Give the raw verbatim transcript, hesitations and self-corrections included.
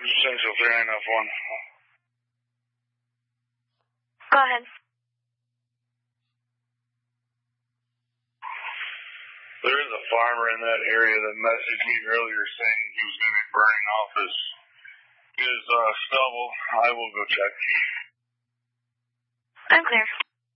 Central three nine F one. Go ahead. There is a farmer in that area that messaged me earlier saying he was going to be burning off his, his uh, stubble. I will go check. I'm clear.